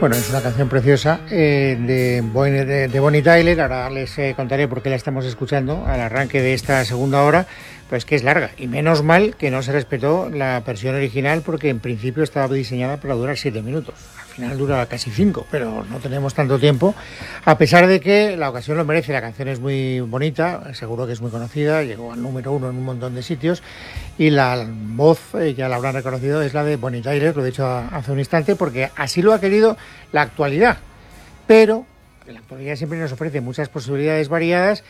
Bueno, es una canción preciosa de Bonnie Tyler. Ahora les contaré por qué la estamos escuchando al arranque de esta segunda hora, pues que es larga. Y menos mal que no se respetó la versión original, porque en principio estaba diseñada para durar 7 minutos. Al final dura casi 5, pero no tenemos tanto tiempo. A pesar de que la ocasión lo merece, la canción es muy bonita, seguro que es muy conocida, llegó al número 1 en un montón de sitios. Y la voz, ya la habrán reconocido, es la de Bonnie Tyler, lo he dicho hace un instante, porque así lo ha querido la actualidad. Pero la actualidad siempre nos ofrece muchas posibilidades variadas